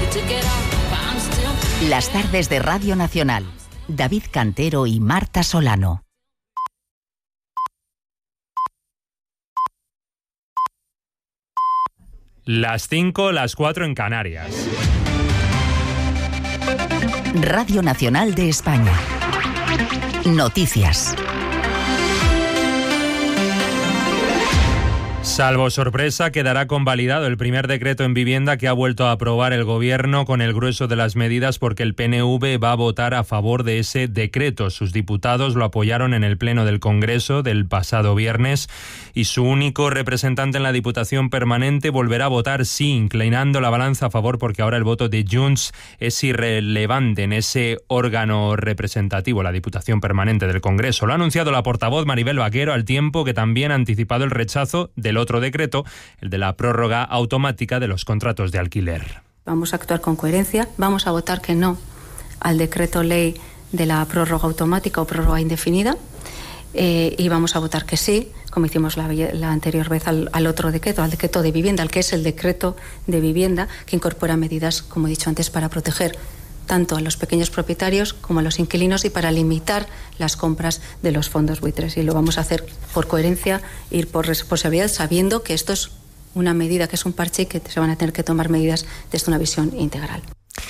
Las tardes de Radio Nacional. David Cantero y Marta Solano. Las 5, las 4 en Canarias. Radio Nacional de España. Noticias. Salvo sorpresa, quedará convalidado el primer decreto en vivienda que ha vuelto a aprobar el Gobierno con el grueso de las medidas porque el PNV va a votar a favor de ese decreto. Sus diputados lo apoyaron en el Pleno del Congreso del pasado viernes y su único representante en la Diputación Permanente volverá a votar sí, inclinando la balanza a favor porque ahora el voto de Junts es irrelevante en ese órgano representativo, la Diputación Permanente del Congreso. Lo ha anunciado la portavoz Maribel Vaquero, al tiempo que también ha anticipado el rechazo del otro decreto, el de la prórroga automática de los contratos de alquiler. Vamos a actuar con coherencia, vamos a votar que no al decreto ley de la prórroga automática o prórroga indefinida y vamos a votar que sí, como hicimos la anterior vez al otro decreto, al decreto de vivienda, al que es el decreto de vivienda, que incorpora medidas, como he dicho antes, para proteger tanto a los pequeños propietarios como a los inquilinos y para limitar las compras de los fondos buitres. Y lo vamos a hacer por coherencia y por responsabilidad, sabiendo que esto es una medida, que es un parche y que se van a tener que tomar medidas desde una visión integral.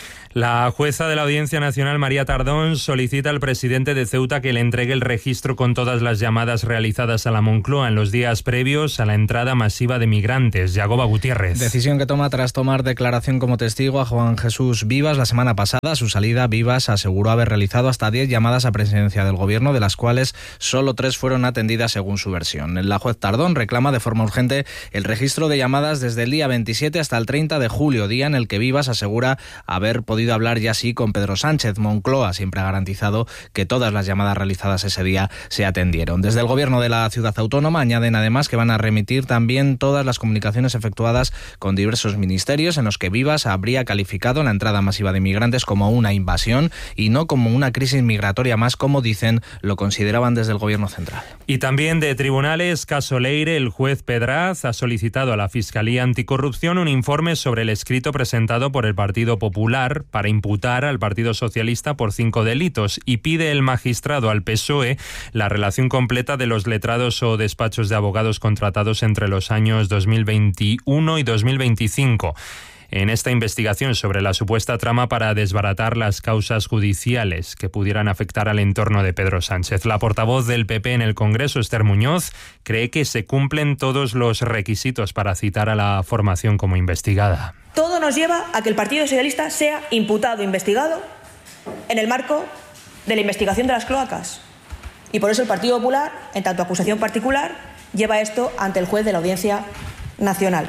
La jueza de la Audiencia Nacional, María Tardón, solicita al presidente de Ceuta que le entregue el registro con todas las llamadas realizadas a la Moncloa en los días previos a la entrada masiva de migrantes. Yagoba Gutiérrez. Decisión que toma tras tomar declaración como testigo a Juan Jesús Vivas la semana pasada. A su salida, Vivas aseguró haber realizado hasta 10 llamadas a presidencia del Gobierno, de las cuales solo 3 fueron atendidas según su versión. La juez Tardón reclama de forma urgente el registro de llamadas desde el día 27 hasta el 30 de julio, día en el que Vivas asegura haber podido hablar ya sí con Pedro Sánchez. Moncloa siempre ha garantizado que todas las llamadas realizadas ese día se atendieron. Desde el Gobierno de la ciudad autónoma añaden además que van a remitir también todas las comunicaciones efectuadas con diversos ministerios en los que Vivas habría calificado la entrada masiva de inmigrantes como una invasión y no como una crisis migratoria más, como dicen, lo consideraban desde el Gobierno central. Y también de tribunales, caso Leire, el juez Pedraz ha solicitado a la Fiscalía Anticorrupción un informe sobre el escrito presentado por el Partido Popular para imputar al Partido Socialista por 5 delitos y pide el magistrado al PSOE la relación completa de los letrados o despachos de abogados contratados entre los años 2021 y 2025. En esta investigación sobre la supuesta trama para desbaratar las causas judiciales que pudieran afectar al entorno de Pedro Sánchez. La portavoz del PP en el Congreso, Esther Muñoz, cree que se cumplen todos los requisitos para citar a la formación como investigada. Todo nos lleva a que el Partido Socialista sea imputado, investigado, en el marco de la investigación de las cloacas. Y por eso el Partido Popular, en tanto acusación particular, lleva esto ante el juez de la Audiencia Nacional.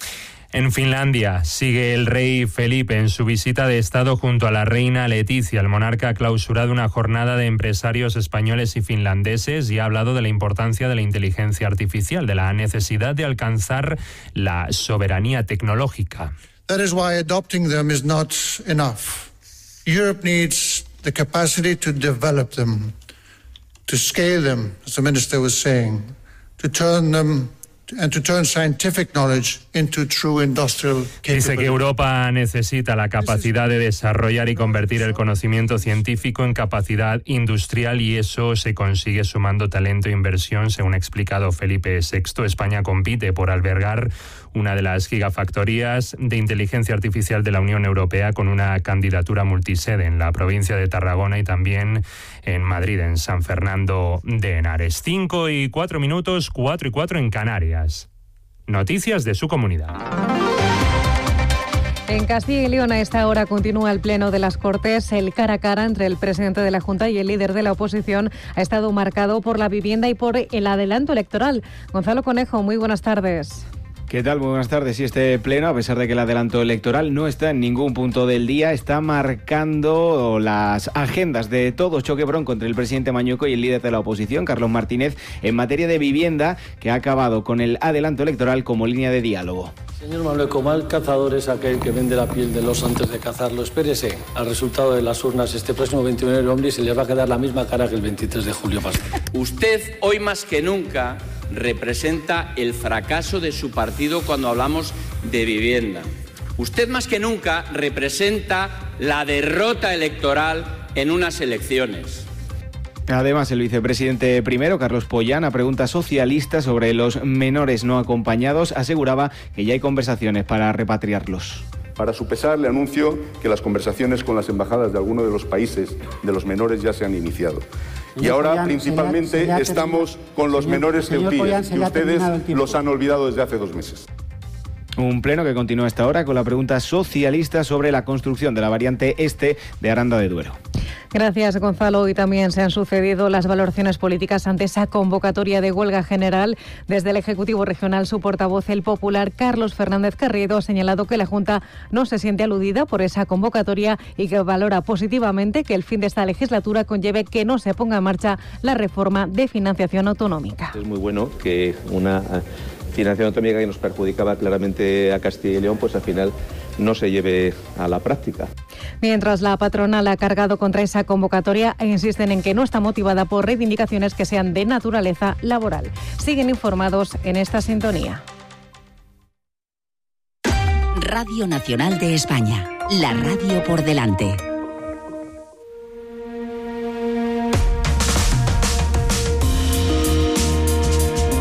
En Finlandia sigue el rey Felipe en su visita de Estado junto a la reina Leticia. El monarca ha clausurado una jornada de empresarios españoles y finlandeses y ha hablado de la importancia de la inteligencia artificial, de la necesidad de alcanzar la soberanía tecnológica. That is why adopting them is not enough. Europe needs the capacity to develop them, to scale them, as the minister was saying, to turn scientific knowledge into true industrial capability. Dice que Europa necesita la capacidad de desarrollar y convertir el conocimiento científico en capacidad industrial y eso se consigue sumando talento e inversión, según ha explicado Felipe VI. España compite por albergar una de las gigafactorías de inteligencia artificial de la Unión Europea con una candidatura multisede en la provincia de Tarragona y también en Madrid, en San Fernando de Henares. 5 y 4 minutos, 4 y 4 en Canarias. Noticias de su comunidad. En Castilla y León a esta hora continúa el Pleno de las Cortes. El cara a cara entre el presidente de la Junta y el líder de la oposición ha estado marcado por la vivienda y por el adelanto electoral. Gonzalo Conejo, muy buenas tardes. ¿Qué tal? Muy buenas tardes. Y este pleno, a pesar de que el adelanto electoral no está en ningún punto del día, está marcando las agendas de todo choque bronco entre el presidente Mañueco y el líder de la oposición, Carlos Martínez, en materia de vivienda, que ha acabado con el adelanto electoral como línea de diálogo. Señor Mañueco, mal cazador es aquel que vende la piel del oso antes de cazarlo. Espérese al resultado de las urnas este próximo 29 de noviembre y se le va a quedar la misma cara que el 23 de julio pasado. Usted, hoy más que nunca, representa el fracaso de su partido cuando hablamos de vivienda. Usted más que nunca representa la derrota electoral en unas elecciones. Además, el vicepresidente primero, Carlos Pollán, a pregunta socialista sobre los menores no acompañados, aseguraba que ya hay conversaciones para repatriarlos. Para su pesar, le anuncio que las conversaciones con las embajadas de algunos de los países de los menores ya se han iniciado. Y ahora, principalmente, estamos con los menores ceutíes, que ustedes los han olvidado desde hace 2 meses. Un pleno que continúa a esta hora con la pregunta socialista sobre la construcción de la variante este de Aranda de Duero. Gracias, Gonzalo. Hoy también se han sucedido las valoraciones políticas ante esa convocatoria de huelga general. Desde el Ejecutivo Regional, su portavoz, el popular Carlos Fernández Carriedo, ha señalado que la Junta no se siente aludida por esa convocatoria y que valora positivamente que el fin de esta legislatura conlleve que no se ponga en marcha la reforma de financiación autonómica. Es muy bueno que una financiación autonómica que nos perjudicaba claramente a Castilla y León, pues al final no se lleve a la práctica. Mientras, la patronal ha cargado contra esa convocatoria e insisten en que no está motivada por reivindicaciones que sean de naturaleza laboral. Siguen informados en esta sintonía. Radio Nacional de España, la radio por delante.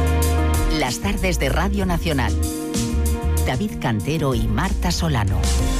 Las tardes de Radio Nacional. David Cantero y Marta Solano.